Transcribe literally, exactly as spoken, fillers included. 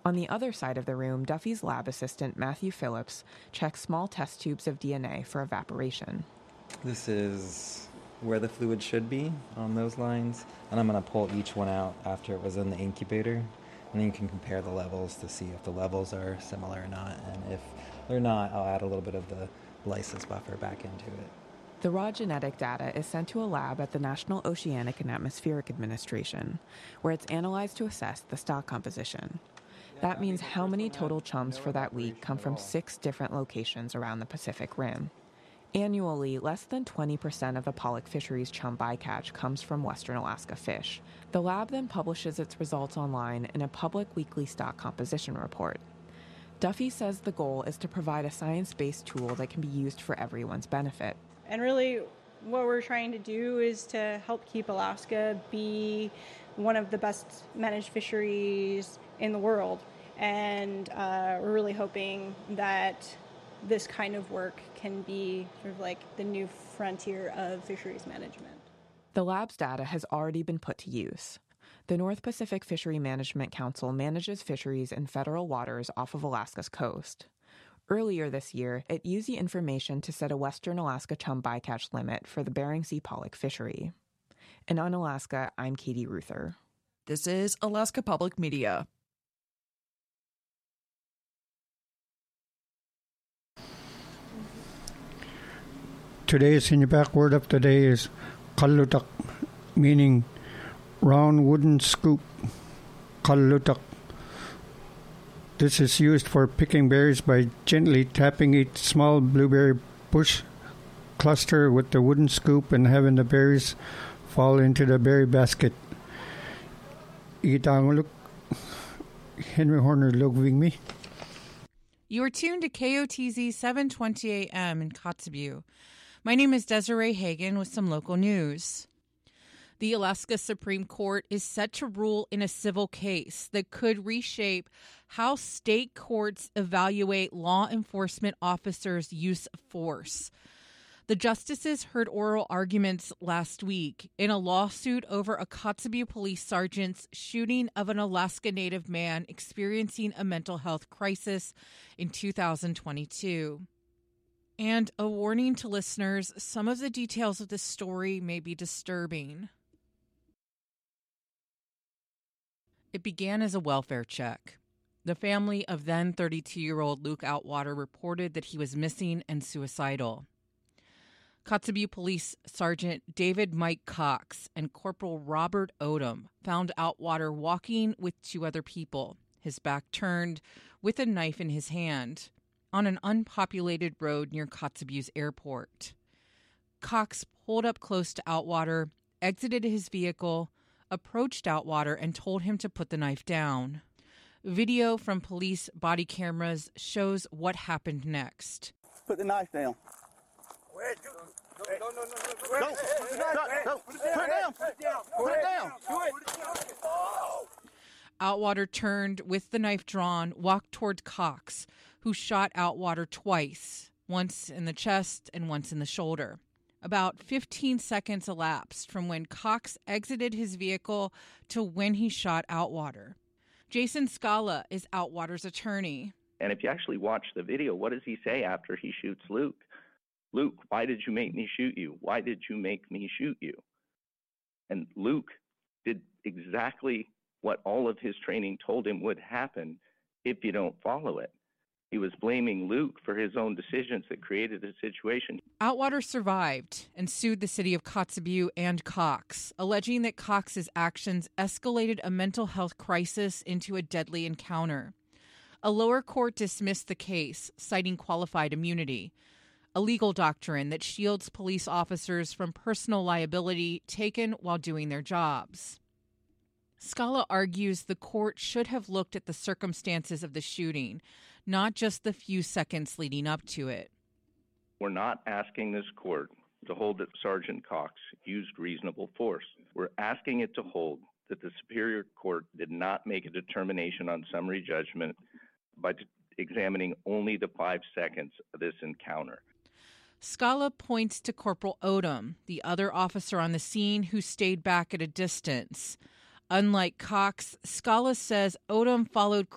On the other side of the room, Duffy's lab assistant, Matthew Phillips, checks small test tubes of D N A for evaporation. This is where the fluid should be on those lines, and I'm going to pull each one out after it was in the incubator, and then you can compare the levels to see if the levels are similar or not, and if they're not, I'll add a little bit of the lysis buffer back into it. The raw genetic data is sent to a lab at the National Oceanic and Atmospheric Administration, where it's analyzed to assess the stock composition. That means how many total chums for that week come from six different locations around the Pacific Rim. Annually, less than twenty percent of the pollock fishery's chum bycatch comes from Western Alaska fish. The lab then publishes its results online in a public weekly stock composition report. Duffy says the goal is to provide a science-based tool that can be used for everyone's benefit. And really, what we're trying to do is to help keep Alaska be one of the best managed fisheries in the world. And uh, we're really hoping that this kind of work can be sort of like the new frontier of fisheries management. The lab's data has already been put to use. The North Pacific Fishery Management Council manages fisheries in federal waters off of Alaska's coast. Earlier this year, it used the information to set a Western Alaska chum bycatch limit for the Bering Sea pollock fishery. In Unalaska, I'm Katie Ruther. This is Alaska Public Media. Today's Inupiaq word of the day is kallutak, meaning round wooden scoop. Kallutak. This is used for picking berries by gently tapping each small blueberry bush cluster with the wooden scoop and having the berries fall into the berry basket. Itanguluk, Henry Horner Lugving me. You are tuned to K O T Z seven twenty A M in Kotzebue. My name is Desiree Hagan with some local news. The Alaska Supreme Court is set to rule in a civil case that could reshape how state courts evaluate law enforcement officers' use of force. The justices heard oral arguments last week in a lawsuit over a Kotzebue police sergeant's shooting of an Alaska Native man experiencing a mental health crisis in two thousand twenty-two. And a warning to listeners, some of the details of this story may be disturbing. It began as a welfare check. The family of then thirty-two-year-old Luke Outwater reported that he was missing and suicidal. Kotzebue Police Sergeant David Mike Cox and Corporal Robert Odom found Outwater walking with two other people, his back turned, with a knife in his hand, on an unpopulated road near Kotzebue's airport. Cox pulled up close to Outwater, exited his vehicle, approached Outwater, and told him to put the knife down. Video from police body cameras shows what happened next. Put the knife down. Wait, no, no, no, no, no. No, put the knife down. Put it down. Put it down. Put it down. Do it. Outwater turned with the knife drawn, walked toward Cox, who shot Outwater twice, once in the chest and once in the shoulder. About fifteen seconds elapsed from when Cox exited his vehicle to when he shot Outwater. Jason Scala is Outwater's attorney. And if you actually watch the video, what does he say after he shoots Luke? Luke, why did you make me shoot you? Why did you make me shoot you? And Luke did exactly what all of his training told him would happen if you don't follow it. He was blaming Luke for his own decisions that created the situation. Outwater survived and sued the city of Kotzebue and Cox, alleging that Cox's actions escalated a mental health crisis into a deadly encounter. A lower court dismissed the case, citing qualified immunity, a legal doctrine that shields police officers from personal liability taken while doing their jobs. Scala argues the court should have looked at the circumstances of the shooting, not just the few seconds leading up to it. We're not asking this court to hold that Sergeant Cox used reasonable force. We're asking it to hold that the Superior Court did not make a determination on summary judgment by t- examining only the five seconds of this encounter. Scala points to Corporal Odom, the other officer on the scene who stayed back at a distance. Unlike Cox, Scala says Odom followed